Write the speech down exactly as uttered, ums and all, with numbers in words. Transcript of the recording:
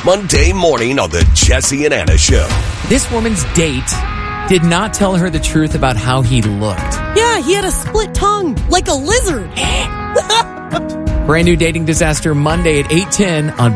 Monday morning on the Jesse and Anna Show. This woman's date did not tell her the truth about how he looked. Yeah, he had a split tongue, like a lizard. Brand new dating disaster Monday at eight ten on